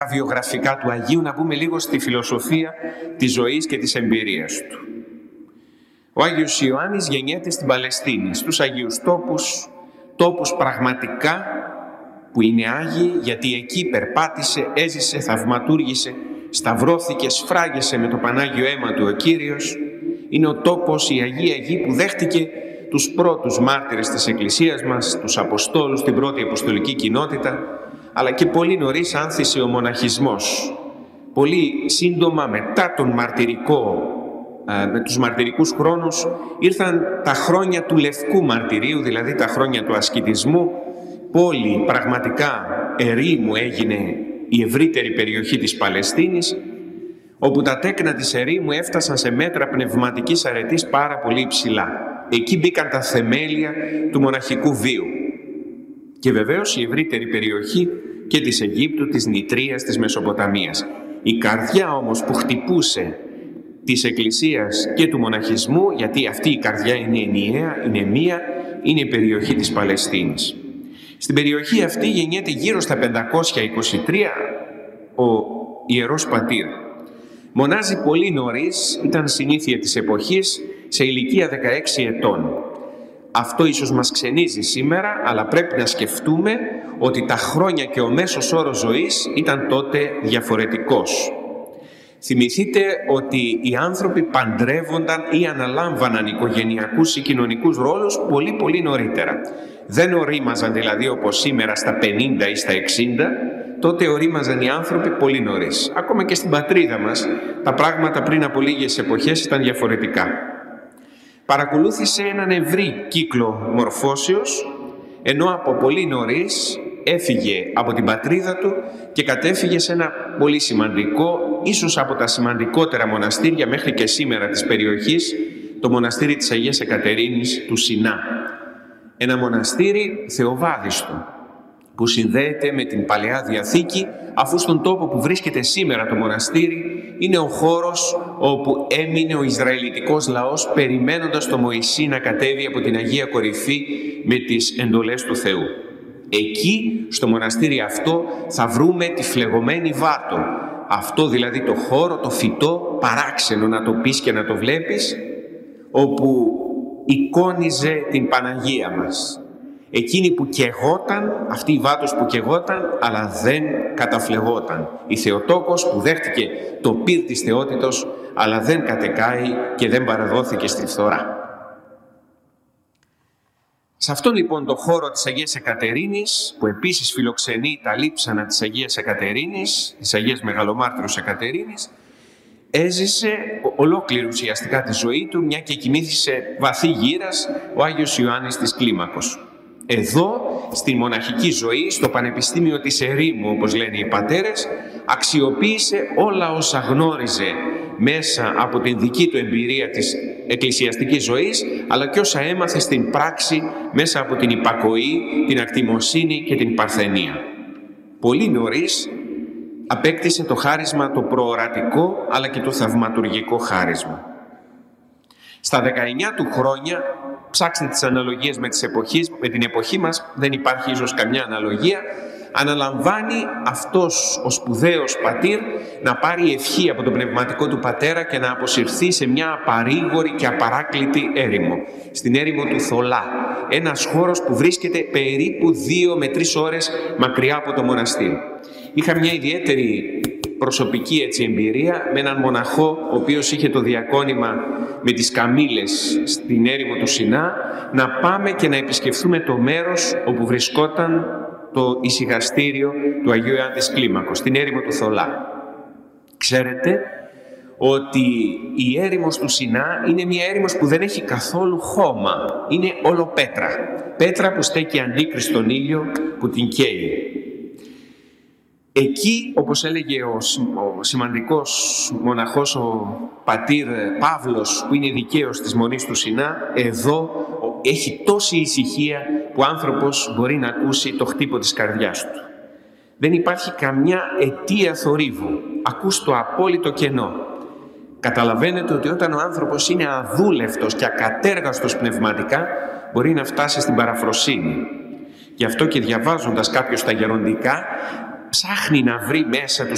βιογραφικά του Αγίου, να μπούμε λίγο στη φιλοσοφία της ζωής και της εμπειρίας του. Ο Άγιος Ιωάννης γεννιέται στην Παλαιστίνη, στους Αγίους τόπους πραγματικά που είναι Άγιοι, γιατί εκεί περπάτησε, έζησε, θαυματούργησε, σταυρώθηκε, σφράγισε με το Πανάγιο αίμα του ο Κύριος. Είναι ο τόπος, η Αγία Γη που δέχτηκε τους πρώτους μάρτυρες της Εκκλησίας μας, τους Αποστόλους, την πρώτη Αποστολική κοινότητα, αλλά και πολύ νωρίς άνθησε ο μοναχισμός. Πολύ σύντομα μετά με τους μαρτυρικούς χρόνους ήρθαν τα χρόνια του Λευκού Μαρτυρίου, δηλαδή τα χρόνια του ασκητισμού. Πόλη πραγματικά ερήμου έγινε η ευρύτερη περιοχή της Παλαιστίνης, όπου τα τέκνα της ερήμου έφτασαν σε μέτρα πνευματικής αρετής πάρα πολύ υψηλά. Εκεί μπήκαν τα θεμέλια του μοναχικού βίου. Και βεβαίως η ευρύτερη περιοχή και της Αιγύπτου, της Νητρίας, της Μεσοποταμίας. Η καρδιά όμως που χτυπούσε της Εκκλησίας και του μοναχισμού, γιατί αυτή η καρδιά είναι ενιαία, είναι μία, είναι η περιοχή της Παλαιστίνης. Στην περιοχή αυτή γεννιέται γύρω στα 523 ο Ιερός Πατήρ. Μονάζει πολύ νωρίς, ήταν συνήθεια της εποχής, σε ηλικία 16 ετών. Αυτό ίσως μας ξενίζει σήμερα, αλλά πρέπει να σκεφτούμε ότι τα χρόνια και ο μέσος όρος ζωής ήταν τότε διαφορετικός. Θυμηθείτε ότι οι άνθρωποι παντρεύονταν ή αναλάμβαναν οικογενειακούς ή κοινωνικούς ρόλους πολύ πολύ νωρίτερα. Δεν ορίμαζαν δηλαδή όπως σήμερα στα 50 ή στα 60, τότε ορίμαζαν οι άνθρωποι πολύ νωρίς. Ακόμα και στην πατρίδα μας τα πράγματα πριν από λίγες εποχές ήταν διαφορετικά. Παρακολούθησε έναν ευρύ κύκλο μορφώσεως, ενώ από πολύ νωρίς έφυγε από την πατρίδα του και κατέφυγε σε ένα πολύ σημαντικό, ίσως από τα σημαντικότερα μοναστήρια μέχρι και σήμερα της περιοχής, το μοναστήρι της Αγίας Εκατερίνης του Σινά. Ένα μοναστήρι θεοβάδιστο που συνδέεται με την Παλαιά Διαθήκη, αφού στον τόπο που βρίσκεται σήμερα το μοναστήρι είναι ο χώρος όπου έμεινε ο Ισραηλιτικός λαός περιμένοντας το Μωυσή να κατέβει από την Αγία Κορυφή με τις εντολές του Θεού. Εκεί, στο μοναστήρι αυτό, θα βρούμε τη φλεγωμένη Βάτο. Αυτό δηλαδή το χώρο, το φυτό, παράξενο να το πεις και να το βλέπεις, όπου εικόνιζε την Παναγία μας. Εκείνη που καιγόταν, αυτή η Βάτος που καιγόταν, αλλά δεν καταφλεγόταν. Η Θεοτόκος που δέχτηκε το πυρ της θεότητος, αλλά δεν κατεκάει και δεν παραδόθηκε στη φθορά. Σε αυτόν λοιπόν το χώρο της Αγίας Εκατερίνης, που επίσης φιλοξενεί τα λείψανα της Αγίας Εκατερίνης, της Αγίας Μεγαλομάρτυρος Εκατερίνης, έζησε ολόκληρη ουσιαστικά τη ζωή του, μια και κοιμήθησε βαθύ γύρας ο Άγιος Ιωάννης της Κλίμακος. Εδώ, στη μοναχική ζωή, στο Πανεπιστήμιο της Ερήμου, όπως λένε οι πατέρες, αξιοποίησε όλα όσα γνώριζε μέσα από την δική του εμπειρία της εκκλησιαστικής ζωής, αλλά και όσα έμαθε στην πράξη μέσα από την υπακοή, την ακτιμοσύνη και την παρθενία. Πολύ νωρίς απέκτησε το χάρισμα το προορατικό, αλλά και το θαυματουργικό χάρισμα. Στα 19 του χρόνια, ψάξτε τις αναλογίες με την εποχή μας, δεν υπάρχει ίσως καμιά αναλογία, αναλαμβάνει αυτός ο σπουδαίος πατήρ να πάρει ευχή από τον πνευματικό του πατέρα και να αποσυρθεί σε μια απαρήγορη και απαράκλητη έρημο, στην έρημο του Θολά, ένας χώρος που βρίσκεται περίπου 2 με 3 ώρες μακριά από το μοναστήρι. Είχα μια ιδιαίτερη προσωπική εμπειρία με έναν μοναχό, ο οποίος είχε το διακόνημα με τις καμήλες στην έρημο του Σινά, να πάμε και να επισκεφθούμε το μέρος όπου βρισκόταν το ησυχαστήριο του Αγίου Ιωάννη της Κλίμακος, στην έρημο του Θολά. Ξέρετε ότι η έρημος του Σινά είναι μια έρημος που δεν έχει καθόλου χώμα, είναι όλο πέτρα. Πέτρα που στέκει αντίκριστη στον ήλιο που την καίει. Εκεί, όπως έλεγε ο σημαντικός μοναχός, ο πατήρ Παύλος, που είναι δικαίος της Μονής του Σινά, εδώ έχει τόση ησυχία που ο άνθρωπος μπορεί να ακούσει το χτύπο της καρδιάς του. Δεν υπάρχει καμιά αιτία θορύβου. Ακούς το απόλυτο κενό. Καταλαβαίνετε ότι όταν ο άνθρωπος είναι αδούλευτος και ακατέργαστος πνευματικά, μπορεί να φτάσει στην παραφροσύνη. Γι' αυτό και διαβάζοντας κάποιος τα γεροντικά, ψάχνει να βρει μέσα του